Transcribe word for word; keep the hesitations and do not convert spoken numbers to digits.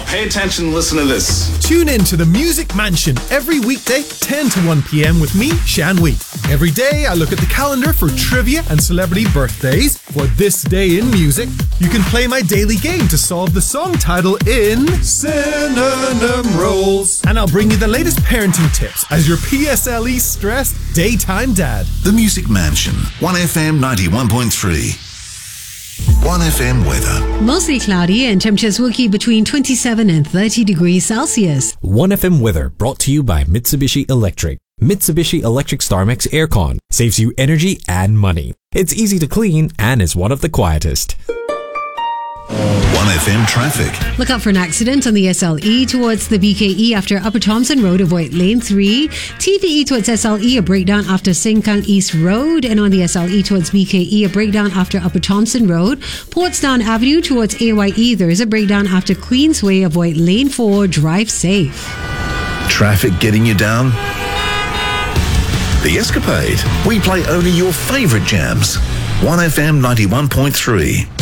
pay attention and listen to this. Tune in to the Music Mansion every weekday, ten to one p.m. with me, Shan Wee. Every day, I look at the calendar for trivia and celebrity birthdays. For this day in music, you can play my daily game to solve the song title in Synonym Rolls. And I'll bring you the latest parenting tips as your P S L E stressed daytime dad. The Music Mansion, one F M ninety-one point three. one F M weather. Mostly cloudy and temperatures will keep between twenty-seven and thirty degrees Celsius. one F M weather brought to you by Mitsubishi Electric. Mitsubishi Electric StarMax Aircon saves you energy and money. It's easy to clean and is one of the quietest. one F M traffic. Look out for an accident on the S L E towards the B K E after Upper Thompson Road, avoid lane three. T V E towards S L E, a breakdown after Sengkang East Road. And on the S L E towards B K E, a breakdown after Upper Thompson Road. Portsdown Avenue towards A Y E, there is a breakdown after Queensway, avoid lane four. Drive safe. Traffic getting you down? The Escapade. We play only your favourite jams. one F M ninety-one point three.